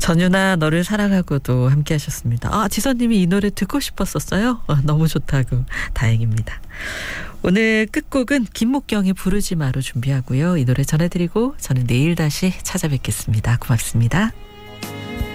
전유나 너를 사랑하고도 함께 하셨습니다. 아, 지선님이 이 노래 듣고 싶었었어요? 너무 좋다고. 다행입니다. 오늘 끝곡은 김목경의 부르지 마로 준비하고요. 이 노래 전해드리고 저는 내일 다시 찾아뵙겠습니다. 고맙습니다.